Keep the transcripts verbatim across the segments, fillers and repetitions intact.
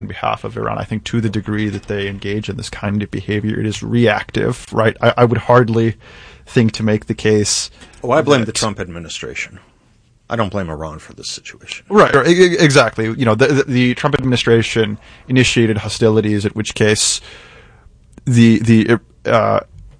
on behalf of Iran. I think to the degree that they engage in this kind of behavior, it is reactive, right? I, I would hardly think to make the case. Oh, I blame that, the Trump administration. I don't blame Iran for this situation. Right, right, exactly. You know, the, the, the Trump administration initiated hostilities, at which case the the uh,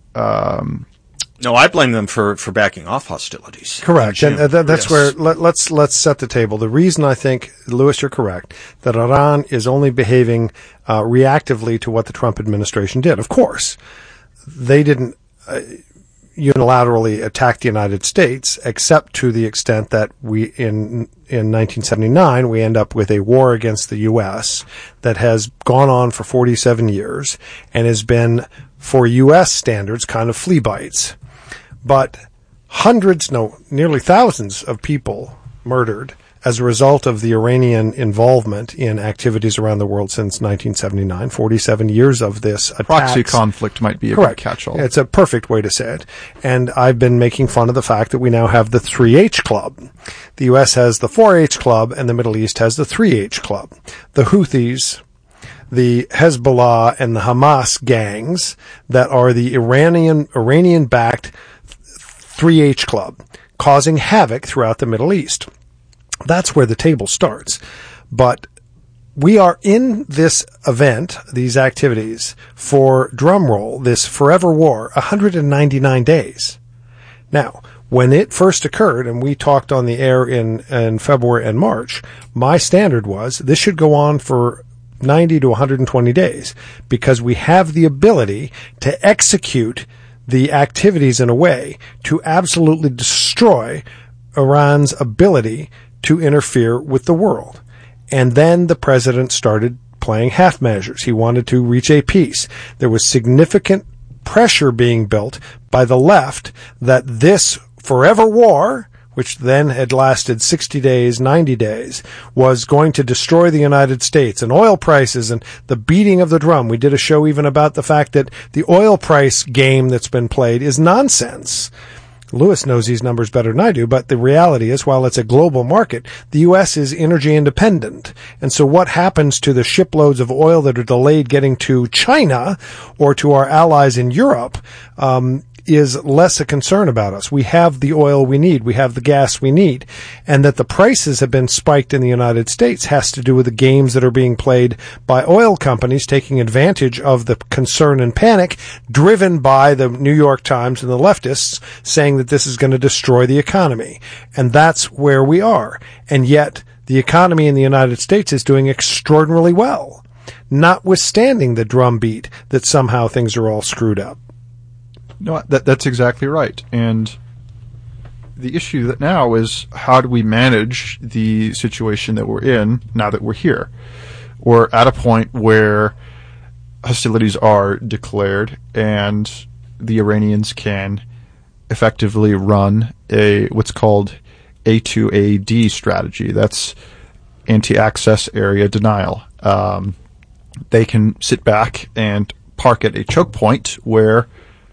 um, no, I blame them for, for backing off hostilities. Correct, and uh, th- that's yes. where let, let's let's set the table. The reason I think, Lewis, you're correct, that Iran is only behaving uh, reactively to what the Trump administration did. Of course, they didn't. Uh, unilaterally attack the United States, except to the extent that we, in in nineteen seventy-nine, we end up with a war against the U S that has gone on for forty-seven years and has been, for U S standards, kind of flea bites. But hundreds, no, nearly thousands of people murdered as a result of the Iranian involvement in activities around the world since nineteen seventy-nine, forty-seven years of this attacks. Proxy conflict might be a Correct. good catch-all. It's a perfect way to say it. And I've been making fun of the fact that we now have the three H Club. The U S has the four H Club and the Middle East has the three H Club. The Houthis, the Hezbollah, and the Hamas gangs that are the Iranian, Iranian-backed three H Club, causing havoc throughout the Middle East. That's where the table starts. But we are in this event, these activities, for, drumroll, this forever war, one hundred ninety-nine days. Now, when it first occurred, and we talked on the air in, in February and March, my standard was this should go on for ninety to one hundred twenty days, because we have the ability to execute the activities in a way to absolutely destroy Iran's ability to interfere with the world. And then the president started playing half measures. He wanted to reach a peace. There was significant pressure being built by the left that this forever war, which then had lasted sixty days, ninety days, was going to destroy the United States, and oil prices and the beating of the drum. We did a show even about the fact that the oil price game that's been played is nonsense. Lewis knows these numbers better than I do, but the reality is, while it's a global market, the U S is energy independent. And so what happens to the shiploads of oil that are delayed getting to China or to our allies in Europe um, is less a concern about us. We have the oil we need. We have the gas we need. And that the prices have been spiked in the United States has to do with the games that are being played by oil companies taking advantage of the concern and panic driven by the New York Times and the leftists saying that this is going to destroy the economy. And that's where we are. And yet the economy in the United States is doing extraordinarily well, notwithstanding the drumbeat that somehow things are all screwed up. No, that that's exactly right. And the issue that now is, how do we manage the situation that we're in now that we're here? We're at a point where hostilities are declared and the Iranians can effectively run a what's called A two A D strategy. That's anti-access area denial. Um, they can sit back and park at a choke point where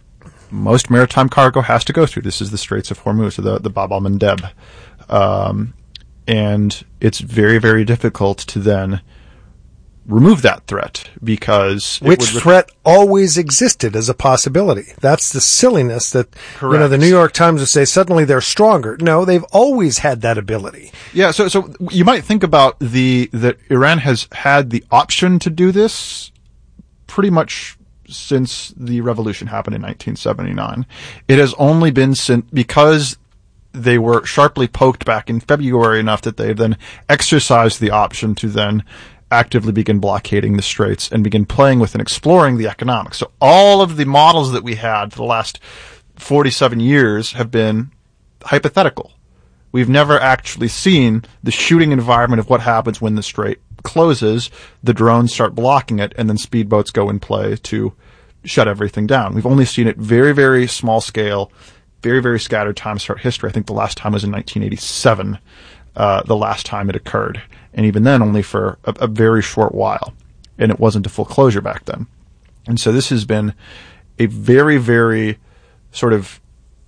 most maritime cargo has to go through. This is the Straits of Hormuz, or the, the Bab al-Mandeb. Um, and it's very, very difficult to then remove that threat, because... Which re- threat always existed as a possibility. That's the silliness that, Correct. you know, the New York Times would say suddenly they're stronger. No, they've always had that ability. Yeah, so so you might think about the that Iran has had the option to do this pretty much since the revolution happened in nineteen seventy-nine. It has only been since, because they were sharply poked back in February enough that they then exercised the option to then actively begin blockading the straits and begin playing with and exploring the economics. So all of the models that we had for the last forty-seven years have been hypothetical. We've never actually seen the shooting environment of what happens when the strait closes, the drones start blocking it, and then speedboats go in play to shut everything down. We've only seen it very, very small scale, very, very scattered times throughout history. I think the last time was in nineteen eighty-seven, uh, the last time it occurred. And even then, only for a, a very short while. And it wasn't a full closure back then. And so this has been a very, very sort of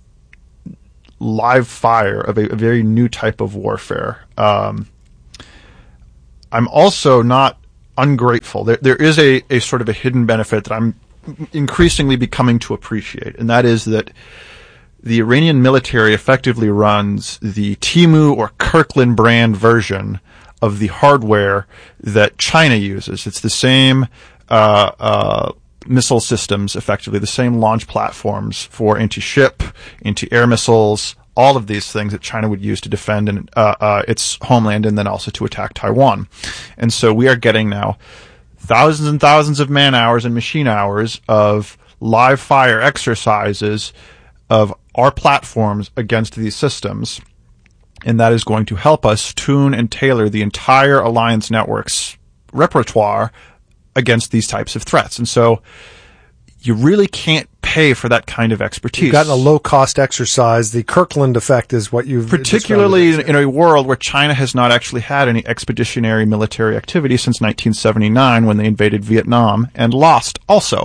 live fire of a, a very new type of warfare. Um, I'm also not ungrateful. There, there is a, a sort of a hidden benefit that I'm increasingly becoming to appreciate, and that is that the Iranian military effectively runs the Temu or Kirkland brand version of the hardware that China uses. It's the same uh, uh, missile systems, effectively the same launch platforms for anti-ship, anti-air missiles, all of these things that China would use to defend in, uh, uh, its homeland and then also to attack Taiwan. And so we are getting now thousands and thousands of man hours and machine hours of live fire exercises of our platforms against these systems. And that is going to help us tune and tailor the entire Alliance Network's repertoire against these types of threats. And so you really can't pay for that kind of expertise. You've gotten a low-cost exercise. The Kirkland effect is what you've... Particularly in, in a world where China has not actually had any expeditionary military activity since nineteen seventy-nine when they invaded Vietnam and lost also.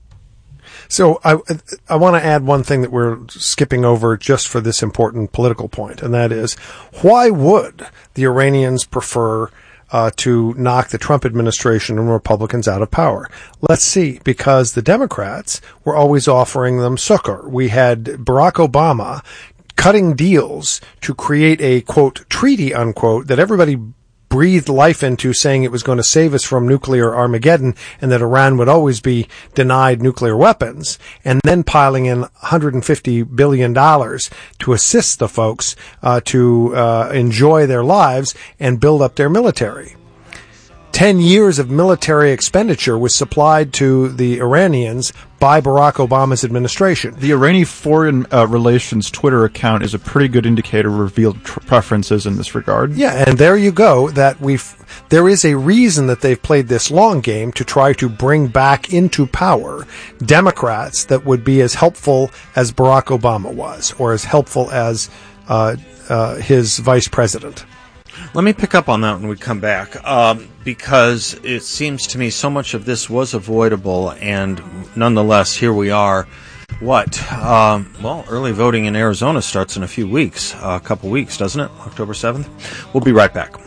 So I, I want to add one thing that we're skipping over just for this important political point, and that is, why would the Iranians prefer uh, to knock the Trump administration and Republicans out of power? Let's see, because the Democrats were always offering them succor. We had Barack Obama cutting deals to create a, quote, treaty, unquote, that everybody breathed life into, saying it was going to save us from nuclear Armageddon and that Iran would always be denied nuclear weapons, and then piling in one hundred fifty billion dollars to assist the folks uh, to uh, enjoy their lives and build up their military. Ten years of military expenditure was supplied to the Iranians by Barack Obama's administration. The Iranian Foreign uh, Relations Twitter account is a pretty good indicator of revealed tr- preferences in this regard. Yeah, and there you go. That we've there is a reason that they've played this long game to try to bring back into power Democrats that would be as helpful as Barack Obama was, or as helpful as uh, uh, his vice president. Let me pick up on that when we come back, um, because it seems to me so much of this was avoidable, and nonetheless, here we are. What? Um, well, early voting in Arizona starts in a few weeks, uh, a couple weeks, doesn't it? October seventh? We'll be right back.